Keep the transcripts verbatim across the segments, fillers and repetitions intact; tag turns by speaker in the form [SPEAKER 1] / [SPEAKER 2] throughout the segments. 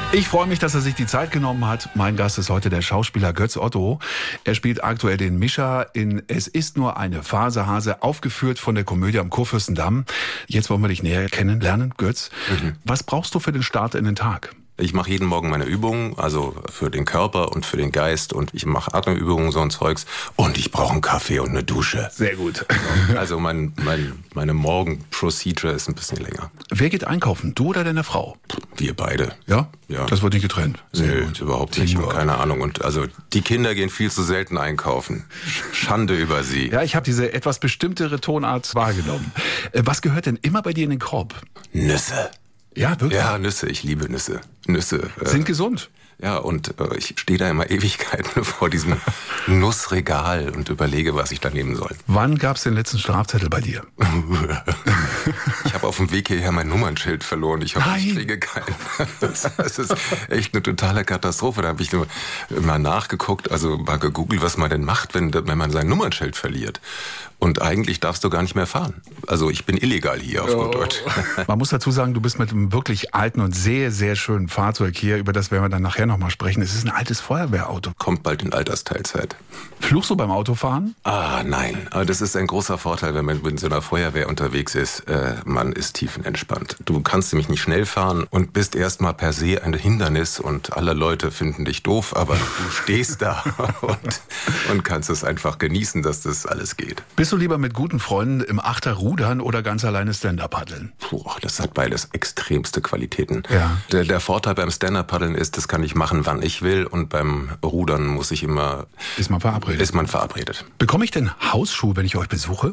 [SPEAKER 1] Ich freue mich, dass er sich die Zeit genommen hat. Mein Gast ist heute der Schauspieler Götz Otto. Er spielt aktuell den Mischa in Es ist nur eine Phase, Hase, aufgeführt von der Komödie am Kurfürstendamm. Jetzt wollen wir dich näher kennenlernen, Götz. Mhm. Was brauchst du für den Start in den Tag?
[SPEAKER 2] Ich mache jeden Morgen meine Übungen, also für den Körper und für den Geist. Und ich mache Atemübungen, so ein Zeugs. Und ich brauche einen Kaffee und eine Dusche.
[SPEAKER 1] Sehr gut.
[SPEAKER 2] Also mein, mein, meine Morgen-Procedure ist ein bisschen länger.
[SPEAKER 1] Wer geht einkaufen, du oder deine Frau?
[SPEAKER 2] Wir beide.
[SPEAKER 1] Ja?
[SPEAKER 2] Ja.
[SPEAKER 1] Das wird nicht getrennt?
[SPEAKER 2] Nö, überhaupt nicht.
[SPEAKER 1] Teamwork.
[SPEAKER 2] Keine Ahnung. Und also die Kinder gehen viel zu selten einkaufen. Schande über sie.
[SPEAKER 1] Ja, ich habe diese etwas bestimmtere Tonart wahrgenommen. Was gehört denn immer bei dir in den Korb?
[SPEAKER 2] Nüsse.
[SPEAKER 1] Ja, wirklich?
[SPEAKER 2] Ja, Nüsse. Ich liebe Nüsse. Nüsse.
[SPEAKER 1] Sind äh, gesund.
[SPEAKER 2] Ja, und äh, ich stehe da immer Ewigkeiten vor diesem Nussregal und überlege, was ich da nehmen soll.
[SPEAKER 1] Wann gab's den letzten Strafzettel bei dir?
[SPEAKER 2] Ich habe auf dem Weg hierher mein Nummernschild verloren. Ich hoffe, ich kriege keinen. Das ist echt eine totale Katastrophe. Da habe ich mal nachgeguckt, also mal gegoogelt, was man denn macht, wenn, wenn man sein Nummernschild verliert. Und eigentlich darfst du gar nicht mehr fahren. Also ich bin illegal hier auf gut Deutsch.
[SPEAKER 1] Man muss dazu sagen, du bist mit einem wirklich alten und sehr, sehr schönen Fahrzeug hier. Über das werden wir dann nachher nochmal sprechen. Es ist ein altes Feuerwehrauto.
[SPEAKER 2] Kommt bald in Altersteilzeit.
[SPEAKER 1] Fluchst du beim Autofahren?
[SPEAKER 2] Ah, nein. Aber das ist ein großer Vorteil, wenn man mit so einer Feuerwehr unterwegs ist. Äh, man ist tiefenentspannt. Du kannst nämlich nicht schnell fahren und bist erstmal per se ein Hindernis und alle Leute finden dich doof, aber du stehst da und, und kannst es einfach genießen, dass das alles geht.
[SPEAKER 1] Bist du lieber mit guten Freunden im Achter rudern oder ganz alleine Stand-Up paddeln?
[SPEAKER 2] Puh, das hat beides extremste Qualitäten.
[SPEAKER 1] Ja.
[SPEAKER 2] Der, der Vorteil beim Stand-Up paddeln ist, das kann ich machen, wann ich will, und beim Rudern muss ich immer...
[SPEAKER 1] Ist man verabredet?
[SPEAKER 2] Ist man verabredet.
[SPEAKER 1] Bekomme ich denn Hausschuhe, wenn ich euch besuche?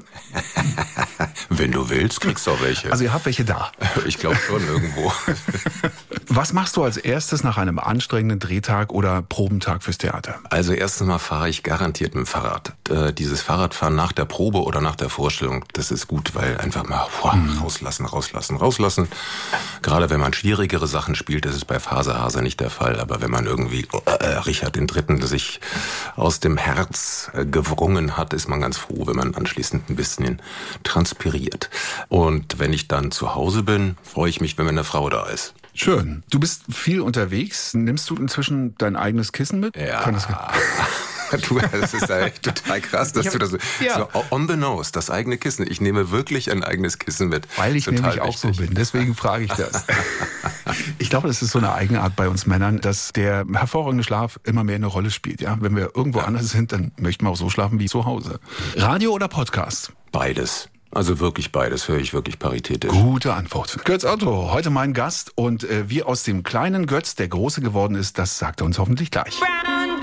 [SPEAKER 2] Wenn du willst, kriegst du auch welche.
[SPEAKER 1] Also ihr habt welche da?
[SPEAKER 2] Ich glaube schon irgendwo.
[SPEAKER 1] Was machst du als erstes nach einem anstrengenden Drehtag oder Probentag fürs Theater?
[SPEAKER 2] Also erstens mal fahre ich garantiert mit dem Fahrrad. Äh, dieses Fahrradfahren nach der Probe oder nach der Vorstellung, das ist gut, weil einfach mal boah, mhm. rauslassen, rauslassen, rauslassen. Gerade wenn man schwierigere Sachen spielt, das ist bei Phase Hase nicht der Fall. Aber wenn man irgendwie äh, Richard den Dritten sich aus dem Herz äh, gewrungen hat, ist man ganz froh, wenn man anschließend ein bisschen transpiriert. Und wenn ich dann zu Hause bin, freue ich mich, wenn meine Frau da ist.
[SPEAKER 1] Schön. Du bist viel unterwegs. Nimmst du inzwischen dein eigenes Kissen mit?
[SPEAKER 2] Ja.
[SPEAKER 1] Kann das
[SPEAKER 2] Du, das ist echt total krass, dass hab, du das so, ja. so on the nose, das eigene Kissen. Ich nehme wirklich ein eigenes Kissen mit.
[SPEAKER 1] Weil ich
[SPEAKER 2] total
[SPEAKER 1] nämlich auch
[SPEAKER 2] wichtig.
[SPEAKER 1] so bin, deswegen frage ich das. Ich glaube, das ist so eine Eigenart bei uns Männern, dass der hervorragende Schlaf immer mehr eine Rolle spielt. Ja? Wenn wir irgendwo ja. anders sind, dann möchten wir auch so schlafen wie zu Hause. Radio oder Podcast?
[SPEAKER 2] Beides. Also wirklich beides, höre ich wirklich paritätisch.
[SPEAKER 1] Gute Antwort. Götz Otto, heute mein Gast. Und äh, wie aus dem kleinen Götz der Große geworden ist, das sagt er uns hoffentlich gleich.